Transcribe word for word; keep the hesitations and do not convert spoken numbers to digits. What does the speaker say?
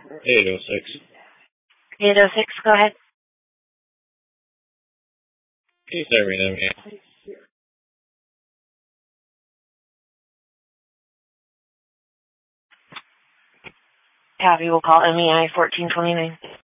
eight oh six. eight oh six, go ahead. Can you start reading them again? Tabby will call M E I fourteen twenty-nine.